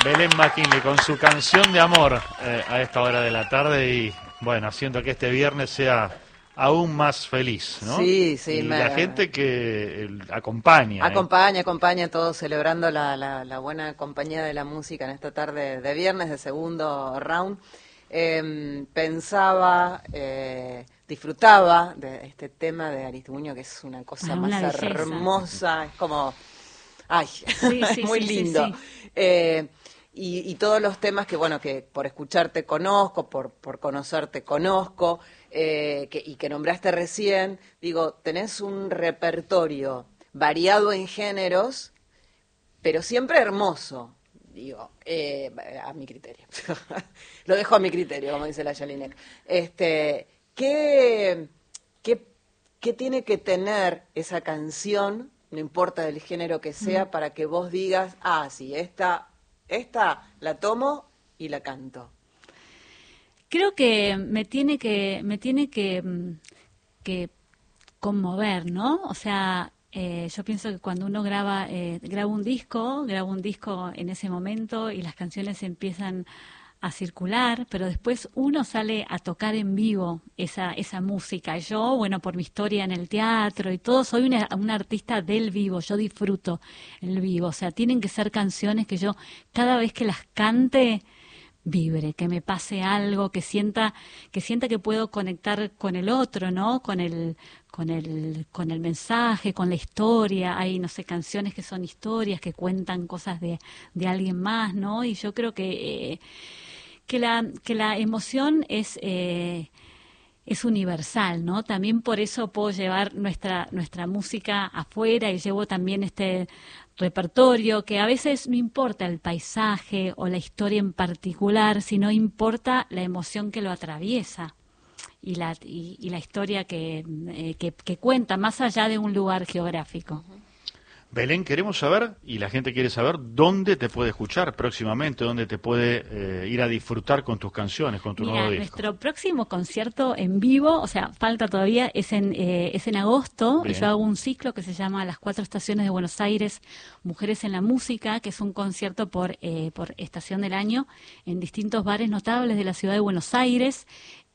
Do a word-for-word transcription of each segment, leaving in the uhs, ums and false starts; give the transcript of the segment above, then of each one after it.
Belén McKinley con su canción de amor eh, a esta hora de la tarde y, bueno, haciendo que este viernes sea aún más feliz, ¿no? Sí, sí. Y me... la gente que el, acompaña. Acompaña, eh. acompaña, todos celebrando la, la, la buena compañía de la música en esta tarde de viernes de segundo round. Eh, pensaba, eh, disfrutaba de este tema de Aristimuño, que es una cosa Ah, más una belleza. hermosa, es como, ay, Sí, es sí, muy sí, lindo. sí, sí. Eh, y, y todos los temas que, bueno, que por escucharte conozco, por, por conocerte conozco, eh, que, y que nombraste recién, digo, tenés un repertorio variado en géneros, pero siempre hermoso. Digo, eh, a mi criterio. Lo dejo a mi criterio, como dice la Jelinek. Este, ¿qué, qué, ¿Qué tiene que tener esa canción, no importa del género que sea, Mm. para que vos digas, ah, sí, esta, esta la tomo y la canto? Creo que me tiene que, me tiene que, mm, que conmover, ¿no? O sea, eh, yo pienso que cuando uno graba, eh, graba un disco, graba un disco en ese momento y las canciones empiezan a circular, pero después uno sale a tocar en vivo esa, esa música. Yo, bueno, por mi historia en el teatro y todo, soy una, una artista del vivo, yo disfruto el vivo. O sea, tienen que ser canciones que yo, cada vez que las cante, vibre, que me pase algo, que sienta, que sienta que puedo conectar con el otro, ¿no? Con el, con el, con el mensaje, con la historia. Hay, no sé, canciones que son historias, que cuentan cosas de, de alguien más, ¿no? Y yo creo que, eh, que la, que la emoción es, eh, es universal, ¿no? También por eso puedo llevar nuestra, nuestra música afuera y llevo también este repertorio, que a veces no importa el paisaje o la historia en particular, sino importa la emoción que lo atraviesa y la, y, y la historia que, eh, que, que cuenta más allá de un lugar geográfico. Belén, queremos saber, y la gente quiere saber, dónde te puede escuchar próximamente, dónde te puede eh, ir a disfrutar con tus canciones, con tu Mira, nuevo disco. nuestro próximo concierto en vivo, o sea, falta todavía, es en, eh, es en agosto. Bien. Yo hago un ciclo que se llama Las Cuatro Estaciones de Buenos Aires, Mujeres en la Música, que es un concierto por, eh, por estación del año en distintos bares notables de la ciudad de Buenos Aires.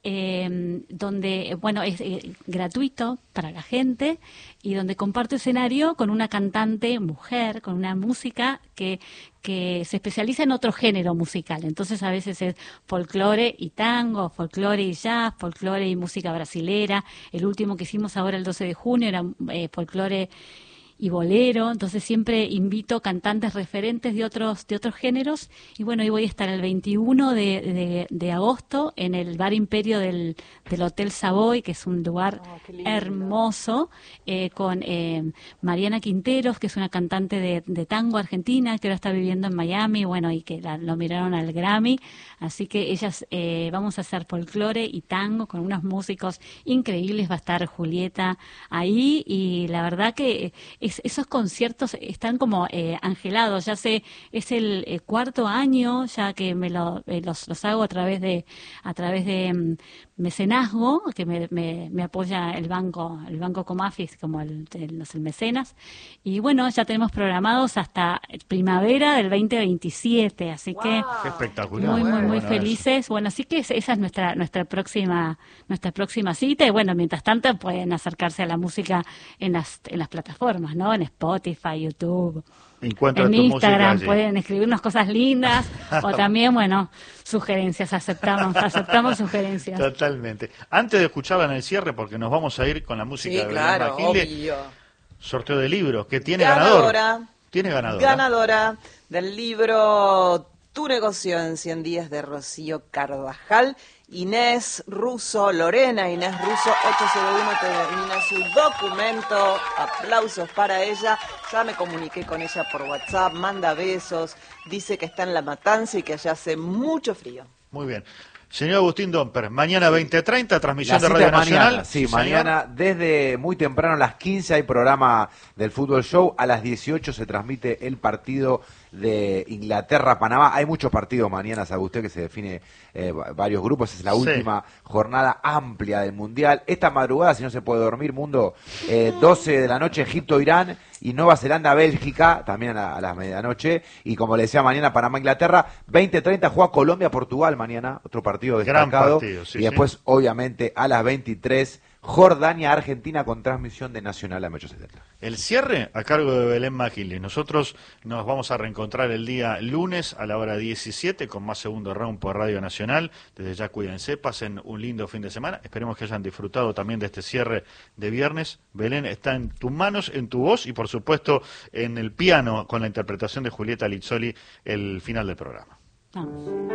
Eh, donde, bueno, es eh, gratuito para la gente y donde comparto escenario con una cantante mujer, con una música que, que se especializa en otro género musical. Entonces a veces es folclore y tango, folclore y jazz, folclore y música brasilera. El último que hicimos ahora el doce de junio era eh, folclore y bolero, entonces siempre invito cantantes referentes de otros de otros géneros y bueno, hoy voy a estar el veintiuno de, de, de agosto en el Bar Imperio del, del Hotel Savoy, que es un lugar Oh, qué lindo. hermoso, eh, con eh, Mariana Quinteros, que es una cantante de, de tango argentina, que ahora está viviendo en Miami, bueno, y que la, lo miraron al Grammy, así que ellas, eh, vamos a hacer folclore y tango con unos músicos increíbles, va a estar Julieta ahí y la verdad que Es, esos conciertos están como eh, angelados, ya sé, es el eh, cuarto año ya que me lo, eh, los, los hago a través de a través de um, mecenazgo, que me, me, me apoya el banco, el banco Comafis como el, el, el mecenas, y bueno, ya tenemos programados hasta primavera del veinte veintisiete, así Wow. que Qué espectacular. muy, muy, muy Bueno, eso. felices. Bueno, así que esa es nuestra nuestra próxima nuestra próxima cita. Y bueno, mientras tanto pueden acercarse a la música en las en las plataformas, ¿no? En Spotify, YouTube, Encuentra en tu música Instagram. allí. Pueden escribirnos cosas lindas o también, bueno, sugerencias. Aceptamos, aceptamos sugerencias. Totalmente. Antes de escucharla en el cierre, porque nos vamos a ir con la música Sí, de Belén claro, McKinley, obvio. sorteo de libros, que tiene Ganadora. ganador. Tiene ganadora. Ganadora del libro Tu negocio en cien días de Rocío Carvajal, Inés Russo, Lorena Inés Russo, ocho cero uno termina su documento, aplausos para ella, ya me comuniqué con ella por WhatsApp, manda besos, dice que está en La Matanza y que allá hace mucho frío. Muy bien. Señor Agustín Domper, mañana veinte treinta, transmisión La de cita Radio es mañana, Nacional. sí, señor. mañana desde muy temprano a las quince hay programa del Fútbol Show, a las dieciocho se transmite el partido de Inglaterra-Panamá. Hay muchos partidos mañana, sabe usted, que se define eh, varios grupos. Es la Sí. última jornada amplia del Mundial. Esta madrugada, si no se puede dormir, mundo, eh, doce de la noche, Egipto-Irán y Nueva Zelanda-Bélgica, también a la, a la medianoche. Y como le decía, mañana Panamá-Inglaterra, veinte treinta juega Colombia-Portugal mañana, otro partido Gran destacado. partido, sí, y sí. después, obviamente, a las veintitrés, Jordania-Argentina con transmisión de Nacional a Mecho setenta. El cierre a cargo de Belén Maquili. Nosotros nos vamos a reencontrar el día lunes a la hora diecisiete con más segundo round por Radio Nacional. Desde ya cuídense, pasen un lindo fin de semana. Esperemos que hayan disfrutado también de este cierre de viernes. Belén, está en tus manos, en tu voz y por supuesto en el piano con la interpretación de Julieta Lizzoli el final del programa. Vamos.